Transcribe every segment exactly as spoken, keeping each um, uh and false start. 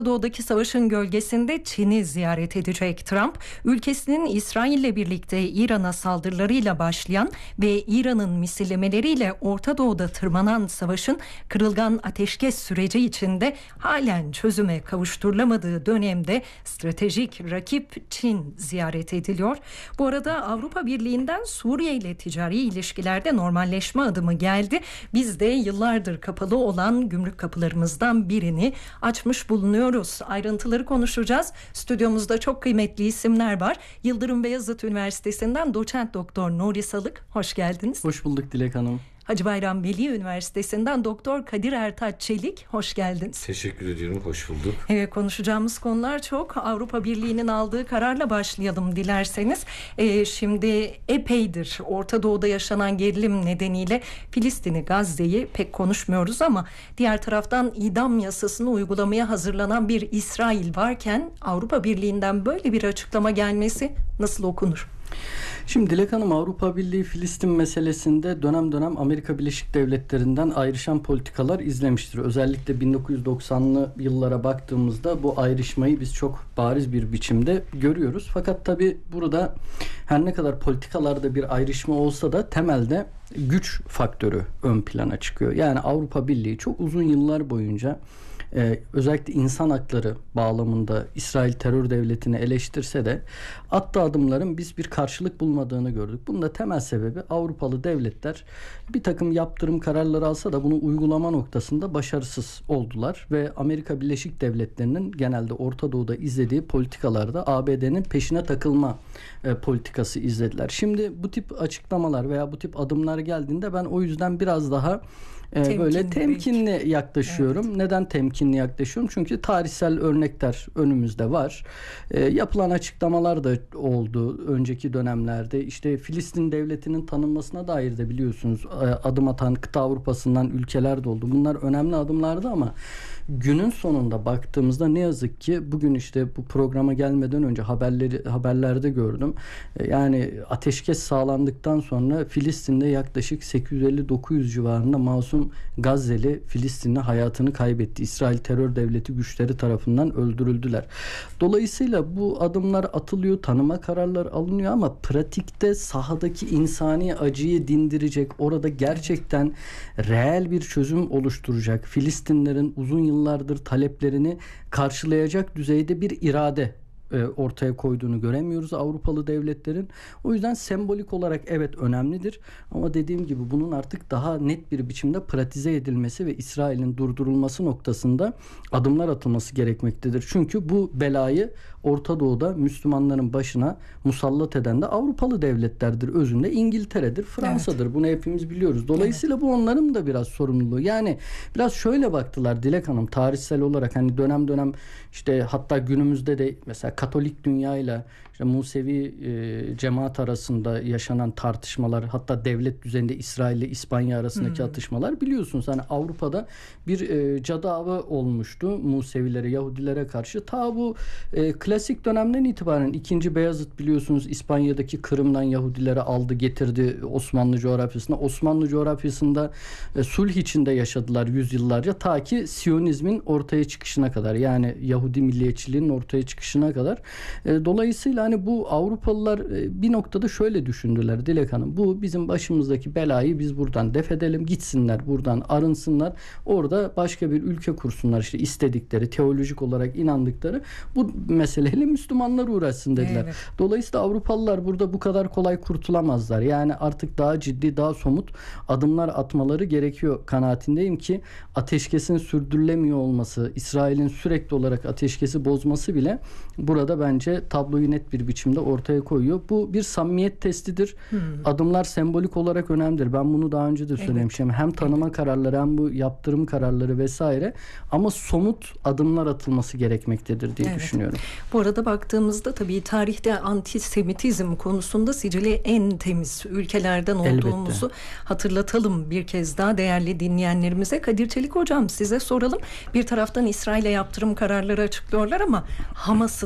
Doğu'daki savaşın gölgesinde Çin'i ziyaret edecek Trump, ülkesinin İsrail'le birlikte İran'a saldırılarıyla başlayan ve İran'ın misillemeleriyle Orta Doğu'da tırmanan savaşın kırılgan ateşkes süreci içinde halen çözüme kavuşturulamadığı dönemde stratejik rakip Çin ziyaret ediliyor. Bu arada Avrupa Birliği'nden Suriye ile ticari ilişkilerde normalleşme adımı geldi. Biz de yıllardır kapalı olan gümrük kapılarımızdan birini açmış bulunuyoruz. Ayrıntıları konuşacağız. Stüdyomuzda çok kıymetli isimler var. Yıldırım Beyazıt Üniversitesi'nden doçent doktor Nuri Salık, hoş geldiniz. Hoş bulduk Dilek Hanım. Hacı Bayram Veli Üniversitesi'nden doktor Kadir Ertaç Çelik, hoş geldiniz. Teşekkür ediyorum, hoş bulduk. Evet, konuşacağımız konular çok. Avrupa Birliği'nin aldığı kararla başlayalım dilerseniz. Ee, şimdi epeydir Orta Doğu'da yaşanan gerilim nedeniyle Filistin'i, Gazze'yi pek konuşmuyoruz ama diğer taraftan idam yasasını uygulamaya hazırlanan bir İsrail varken Avrupa Birliği'nden böyle bir açıklama gelmesi nasıl okunur? Şimdi Dilek Hanım, Avrupa Birliği Filistin meselesinde dönem dönem Amerika Birleşik Devletleri'nden ayrışan politikalar izlemiştir. Özellikle bin dokuz yüz doksanlı yıllara baktığımızda bu ayrışmayı biz çok bariz bir biçimde görüyoruz. Fakat tabii burada her ne kadar politikalarda bir ayrışma olsa da temelde güç faktörü ön plana çıkıyor. Yani Avrupa Birliği çok uzun yıllar boyunca Ee, özellikle insan hakları bağlamında İsrail terör devletini eleştirse de attığı adımların biz bir karşılık bulmadığını gördük. Bunun da temel sebebi Avrupalı devletler bir takım yaptırım kararları alsa da bunu uygulama noktasında başarısız oldular ve Amerika Birleşik Devletleri'nin genelde Orta Doğu'da izlediği politikalarda A B D'nin peşine takılma e, politikası izlediler. Şimdi bu tip açıklamalar veya bu tip adımlar geldiğinde ben o yüzden biraz daha Ee, temkinli böyle temkinli belki. yaklaşıyorum. Evet. Neden temkinli yaklaşıyorum? Çünkü tarihsel örnekler önümüzde var. Ee, yapılan açıklamalar da oldu önceki dönemlerde. İşte Filistin devletinin tanınmasına dair de biliyorsunuz adım atan kıta Avrupa'sından ülkeler de oldu. Bunlar önemli adımlardı ama günün sonunda baktığımızda ne yazık ki bugün işte bu programa gelmeden önce haberleri haberlerde gördüm. Yani ateşkes sağlandıktan sonra Filistin'de yaklaşık sekiz yüz elli dokuz yüz civarında masum Gazze'li Filistinli hayatını kaybetti. İsrail terör devleti güçleri tarafından öldürüldüler. Dolayısıyla bu adımlar atılıyor, tanıma kararları alınıyor ama pratikte sahadaki insani acıyı dindirecek, orada gerçekten reel bir çözüm oluşturacak, Filistinlerin uzun yıllardır taleplerini karşılayacak düzeyde bir irade ortaya koyduğunu göremiyoruz Avrupalı devletlerin. O yüzden sembolik olarak evet önemlidir ama dediğim gibi bunun artık daha net bir biçimde pratize edilmesi ve İsrail'in durdurulması noktasında adımlar atılması gerekmektedir. Çünkü bu belayı Orta Doğu'da Müslümanların başına musallat eden de Avrupalı devletlerdir. Özünde İngiltere'dir, Fransa'dır. Evet. Bunu hepimiz biliyoruz. Dolayısıyla evet. bu onların da biraz sorumluluğu. Yani biraz şöyle baktılar Dilek Hanım, tarihsel olarak hani dönem dönem işte hatta günümüzde de mesela Katolik dünyayla işte Musevi e, cemaat arasında yaşanan tartışmalar, hatta devlet düzeyinde İsrail ile İspanya arasındaki hmm. atışmalar biliyorsunuz. Hani Avrupa'da bir e, cadı avı olmuştu Musevilere, Yahudilere karşı. Ta bu e, klasik dönemden itibaren ikinci Beyazıt biliyorsunuz İspanya'daki Kırım'dan Yahudileri aldı getirdi Osmanlı coğrafyasına. Osmanlı coğrafyasında e, sulh içinde yaşadılar yüzyıllarca ta ki Siyonizmin ortaya çıkışına kadar, yani Yahudi milliyetçiliğinin ortaya çıkışına kadar. E, dolayısıyla hani bu Avrupalılar e, bir noktada şöyle düşündüler Dilek Hanım. Bu bizim başımızdaki belayı biz buradan def edelim, gitsinler buradan arınsınlar. Orada başka bir ülke kursunlar, işte istedikleri, teolojik olarak inandıkları bu meseleyle Müslümanlar uğraşsın dediler. Evet. Dolayısıyla Avrupalılar burada bu kadar kolay kurtulamazlar. Yani artık daha ciddi, daha somut adımlar atmaları gerekiyor kanaatindeyim ki ateşkesin sürdürülemiyor olması, İsrail'in sürekli olarak ateşkesi bozması bile burada bence tabloyu net bir biçimde ortaya koyuyor. Bu bir samimiyet testidir. Hmm. Adımlar sembolik olarak önemlidir. Ben bunu daha önce de söylemişim. Evet. Hem tanıma evet. kararları hem bu yaptırım kararları vesaire ama somut adımlar atılması gerekmektedir diye evet. düşünüyorum. Bu arada baktığımızda tabii tarihte antisemitizm konusunda sicili en temiz ülkelerden olduğumuzu Elbette. hatırlatalım bir kez daha değerli dinleyenlerimize. Kadir Çelik hocam, size soralım. Bir taraftan İsrail'e yaptırım kararları açıklıyorlar ama Hamas'ı da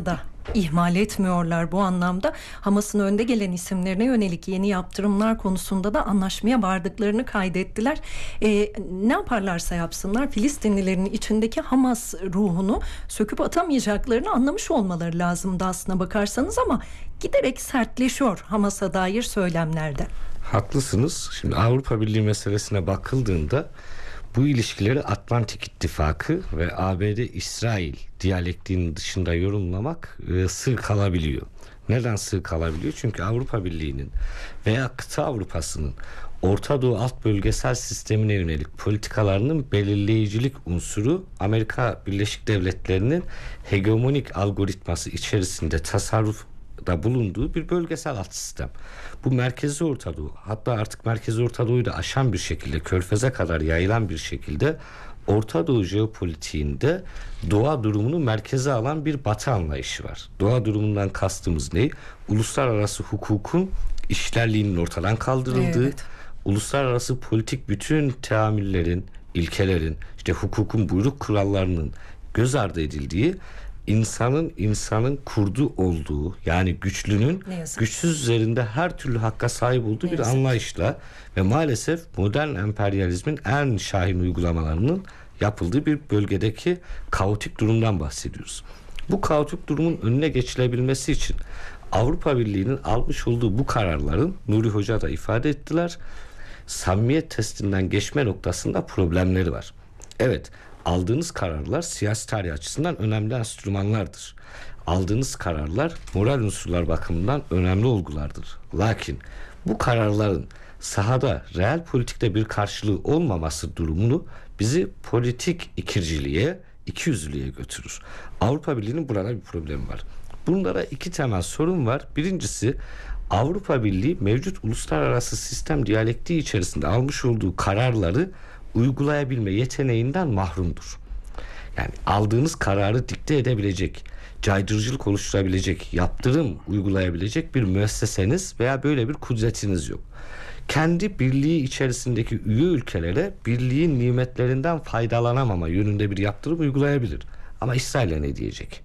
ihmal etmiyorlar bu anlamda. Hamas'ın önde gelen isimlerine yönelik yeni yaptırımlar konusunda da anlaşmaya vardıklarını kaydettiler. E, ne yaparlarsa yapsınlar Filistinlilerin içindeki Hamas ruhunu söküp atamayacaklarını anlamış olmaları lazımdı aslına bakarsanız, ama giderek sertleşiyor Hamas'a dair söylemlerde. Haklısınız. Şimdi Avrupa Birliği meselesine bakıldığında bu ilişkileri Atlantik İttifakı ve A B D-İsrail diyalektiğinin dışında yorumlamak e, sığ kalabiliyor. Neden sığ kalabiliyor? Çünkü Avrupa Birliği'nin veya kıta Avrupa'sının Orta Doğu alt bölgesel sistemine yönelik politikalarının belirleyicilik unsuru Amerika Birleşik Devletleri'nin hegemonik algoritması içerisinde tasarruf da bulunduğu bir bölgesel alt sistem. Bu merkezi Orta Doğu, hatta artık merkezi Orta Doğu'yu da aşan bir şekilde, Körfez'e kadar yayılan bir şekilde Orta Doğu jeopolitiğinde doğa durumunu merkeze alan bir batı anlayışı var. Doğa durumundan kastımız ne? Uluslararası hukukun işlerliğinin ortadan kaldırıldığı, evet. Uluslararası politik bütün teamüllerin, ilkelerin, işte hukukun buyruk kurallarının göz ardı edildiği, insanın insanın kurdu olduğu, yani güçlünün güçsüz üzerinde her türlü hakka sahip olduğu bir anlayışla ve maalesef modern emperyalizmin en şahin uygulamalarının yapıldığı bir bölgedeki kaotik durumdan bahsediyoruz. Bu kaotik durumun önüne geçilebilmesi için Avrupa Birliği'nin almış olduğu bu kararların, Nuri Hoca da ifade ettiler, samimiyet testinden geçme noktasında problemleri var. Evet, aldığınız kararlar siyasi tarih açısından önemli enstrümanlardır. Aldığınız kararlar moral unsurlar bakımından önemli olgulardır. Lakin bu kararların sahada reel politikte bir karşılığı olmaması durumunu bizi politik ikirciliğe, ikiyüzlülüğe götürür. Avrupa Birliği'nin burada bir problemi var. Bunlara iki temel sorun var. Birincisi, Avrupa Birliği mevcut uluslararası sistem diyalektiği içerisinde almış olduğu kararları uygulayabilme yeteneğinden mahrumdur. Yani aldığınız kararı dikte edebilecek, caydırıcılık oluşturabilecek, yaptırım uygulayabilecek bir müesseseniz veya böyle bir kudretiniz yok. Kendi birliği içerisindeki üye ülkelere birliğin nimetlerinden faydalanamama yönünde bir yaptırım uygulayabilir. Ama İsrail'e ne diyecek?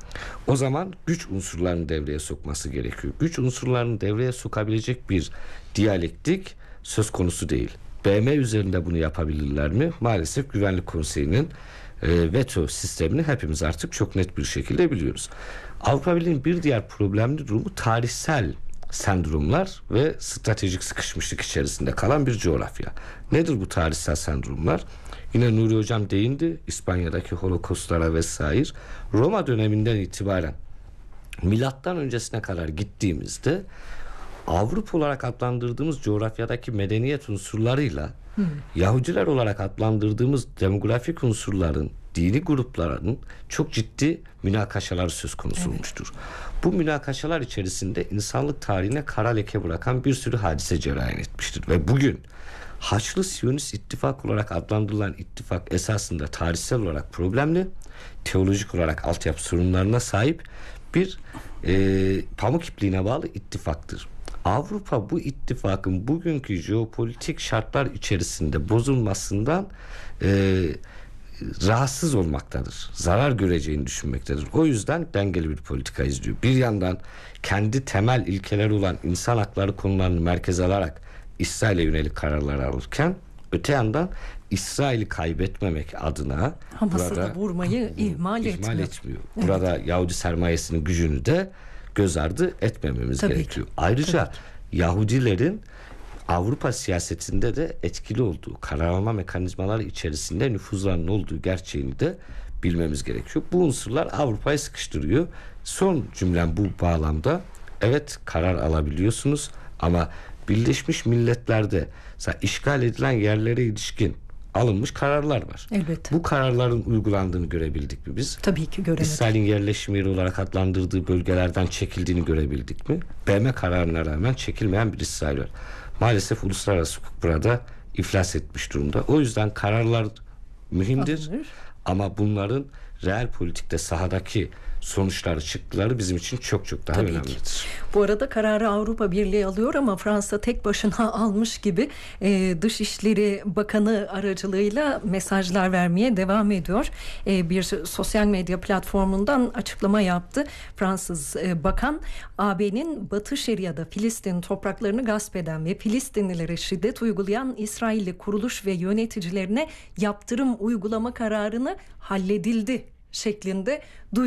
O zaman güç unsurlarını devreye sokması gerekiyor. Güç unsurlarını devreye sokabilecek bir diyalektik söz konusu değil. B M üzerinde bunu yapabilirler mi? Maalesef Güvenlik Konseyi'nin e, veto sistemini hepimiz artık çok net bir şekilde biliyoruz. Avrupa Birliği'nin bir diğer problemli durumu tarihsel sendromlar ve stratejik sıkışmışlık içerisinde kalan bir coğrafya. Nedir bu tarihsel sendromlar? Yine Nuri Hocam değindi, İspanya'daki Holokostlara vesaire. Roma döneminden itibaren milattan öncesine kadar gittiğimizde Avrupa olarak adlandırdığımız coğrafyadaki medeniyet unsurlarıyla hmm. Yahudiler olarak adlandırdığımız demografik unsurların, dini grupların çok ciddi münakaşalar söz konusu evet. olmuştur. Bu münakaşalar içerisinde insanlık tarihine kara leke bırakan bir sürü hadise cereyan etmiştir. Ve bugün Haçlı Siyonist İttifak olarak adlandırılan ittifak esasında tarihsel olarak problemli, teolojik olarak altyapı sorunlarına sahip bir e, pamuk ipliğine bağlı ittifaktır. Avrupa bu ittifakın bugünkü jeopolitik şartlar içerisinde bozulmasından e, rahatsız olmaktadır. Zarar göreceğini düşünmektedir. O yüzden dengeli bir politika izliyor. Bir yandan kendi temel ilkeleri olan insan hakları konularını merkeze alarak İsrail'e yönelik kararlar alırken, öte yandan İsrail'i kaybetmemek adına Hamas'ı da vurmayı ihmal, ihmal etmiyor. etmiyor. Burada evet. Yahudi sermayesinin gücünü de göz ardı etmememiz Tabii gerekiyor. Ki. Ayrıca Tabii ki. Yahudilerin Avrupa siyasetinde de etkili olduğu, karar alma mekanizmaları içerisinde nüfuzlarının olduğu gerçeğini de bilmemiz gerekiyor. Bu unsurlar Avrupa'yı sıkıştırıyor. Son cümlem bu bağlamda. Evet, karar alabiliyorsunuz ama Birleşmiş Milletler'de işgal edilen yerlere ilişkin alınmış kararlar var. Elbette. Bu kararların uygulandığını görebildik mi biz? Tabii ki göremedik. İsrail'in yerleşim yeri olarak adlandırdığı bölgelerden çekildiğini görebildik mi? B M kararına rağmen çekilmeyen bir İsrail var. Maalesef uluslararası hukuk burada iflas etmiş durumda. O yüzden kararlar mühimdir. Alınır. Ama bunların reel politikte sahadaki sonuçları, çıktıları bizim için çok çok daha Tabii önemlidir. Ki. Bu arada kararı Avrupa Birliği alıyor ama Fransa tek başına almış gibi e, Dışişleri Bakanı aracılığıyla mesajlar vermeye devam ediyor. E, bir sosyal medya platformundan açıklama yaptı. Fransız e, bakan, A B'nin Batı Şeria'da Filistin topraklarını gasp eden ve Filistinlilere şiddet uygulayan İsrailli kuruluş ve yöneticilerine yaptırım uygulama kararını halledildi şeklinde duyurdu.